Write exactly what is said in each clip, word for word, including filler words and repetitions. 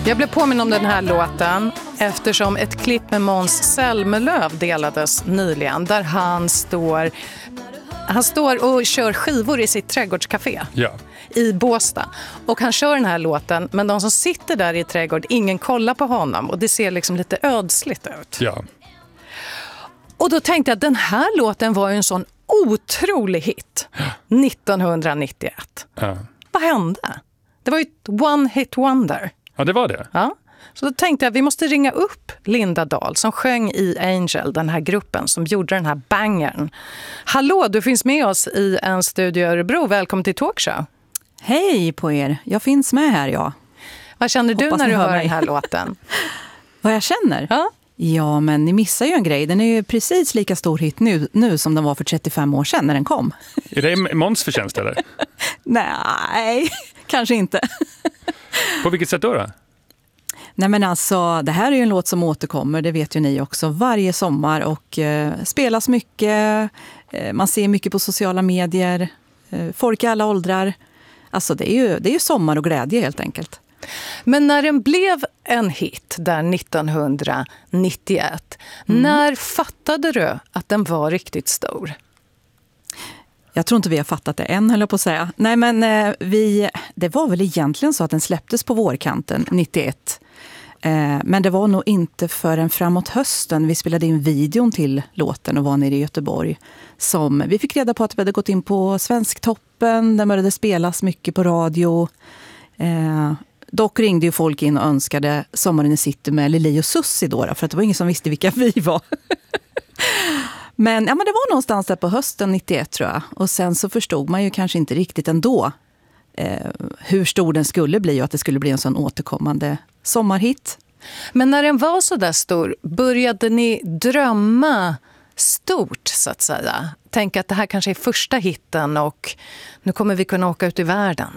Jag blev påminn om den här låten eftersom ett klipp med Måns Zelmerlöw delades nyligen där han står, han står och kör skivor i sitt trädgårdscafé ja. i Båstad. Och han kör den här låten, men de som sitter där i trädgård, ingen kollar på honom och det ser liksom lite ödsligt ut. Ja. Och då tänkte jag att den här låten var ju en sån otrolig hit nittonhundranittioett. Ja. Vad hände? Det var ju ett one hit wonder. Ja, det var det. Ja. Så då tänkte jag att vi måste ringa upp Linda Dahl som sjöng i Angel, den här gruppen som gjorde den här bangern. Hallå, du finns med oss i en studio i Örebro. Välkommen till Talkshow. Hej på er, jag finns med här, ja. Vad känner du Hoppas när du hör hör mig. den här låten? Vad jag känner? Ja. Ja, men ni missar ju en grej. Den är ju precis lika stor hit nu, nu som den var för trettiofem år sedan när den kom. Är det Måns förtjänst eller? Nej, kanske inte. På vilket sätt då då? Nej men alltså, det här är ju en låt som återkommer, det vet ju ni också, varje sommar och eh, spelas mycket, eh, man ser mycket på sociala medier, eh, folk i alla åldrar. Alltså det är ju, det är ju sommar och glädje helt enkelt. Men när den blev en hit där nittonhundranittioett, mm. när fattade du att den var riktigt stor? Jag tror inte vi har fattat det än, höll jag på att säga. Nej men eh, vi, det var väl egentligen så att den släpptes på vårkanten nittioett. Eh, men det var nog inte förrän framåt hösten vi spelade in videon till låten och var nere i Göteborg. Som vi fick reda på att vi hade gått in på Svensktoppen, den började spelas mycket på radio. Eh, dock ringde ju folk in och önskade Sommaren i city med Lili och Sussi då, för att det var ingen som visste vilka vi var. Men, ja, men det var någonstans där på hösten nittioett tror jag. Och sen så förstod man ju kanske inte riktigt ändå eh, hur stor den skulle bli och att det skulle bli en sån återkommande sommarhit. Men när den var så där stor, började ni drömma stort så att säga? Tänk att det här kanske är första hitten och nu kommer vi kunna åka ut i världen.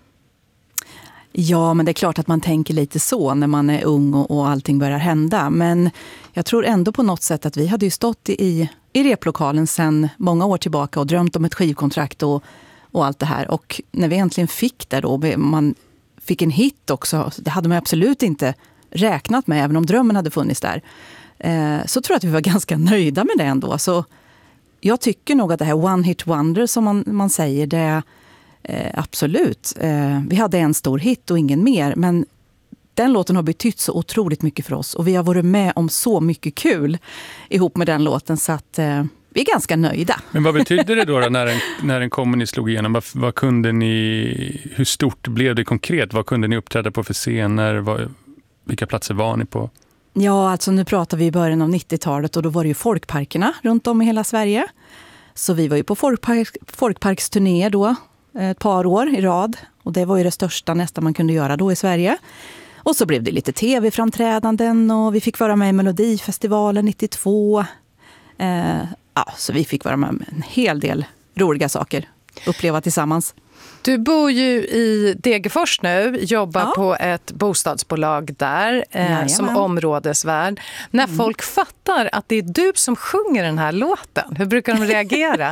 Ja, men det är klart att man tänker lite så när man är ung och, och allting börjar hända. Men jag tror ändå på något sätt att vi hade ju stått i, i replokalen sedan många år tillbaka och drömt om ett skivkontrakt och, och allt det här. Och när vi äntligen fick det då, man fick en hit också, det hade man absolut inte räknat med, även om drömmen hade funnits där. Eh, så tror jag att vi var ganska nöjda med det ändå. Så jag tycker nog att det här one hit wonder som man, man säger, det Eh, absolut. Eh, vi hade en stor hit och ingen mer. Men den låten har betytt så otroligt mycket för oss. Och vi har varit med om så mycket kul ihop med den låten. Så att eh, vi är ganska nöjda. Men vad betydde det då, då när, den, när den kom och ni slog igenom? Vad, vad kunde ni, hur stort blev det konkret? Vad kunde ni uppträda på för scener? Vad, vilka platser var ni på? Ja, alltså nu pratar vi i början av nittiotalet. Och då var det ju folkparkerna runt om i hela Sverige. Så vi var ju på folkpark, folkparksturnéer då. Ett par år i rad. Och det var ju det största nästan man kunde göra då i Sverige. Och så blev det lite tv-framträdanden och vi fick vara med i Melodifestivalen nittiotvå. Eh, ja, så vi fick vara med om en hel del roliga saker. Uppleva tillsammans. Du bor ju i Degerfors nu, jobbar ja. på ett bostadsbolag där eh, som områdesvärd. När mm. folk fattar att det är du som sjunger den här låten, hur brukar de reagera?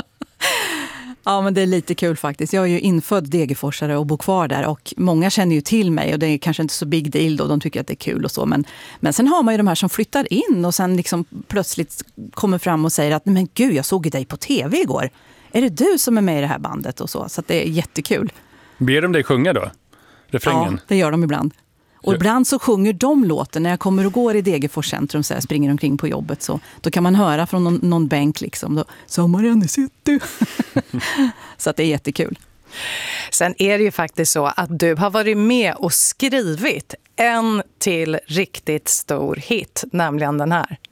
Ja, men det är lite kul faktiskt. Jag är ju infödd degerforsare och bor kvar där. Och många känner ju till mig och det är kanske inte så big deal då. De tycker att det är kul och så. Men, men sen har man ju de här som flyttar in och sen liksom plötsligt kommer fram och säger att men gud, jag såg ju dig på tv igår. Är det du som är med i det här bandet och så? Så att det är jättekul. Ber de dig sjunga då? Refrängen? Ja, det gör de ibland. Och ibland så sjunger de låten när jag kommer och går i Degerfors centrum så jag springer omkring på jobbet. Så då kan man höra från någon, någon bänk liksom. Då, Sommaren i city. Så att det är jättekul. Sen är det ju faktiskt så att du har varit med och skrivit en till riktigt stor hit, nämligen den här.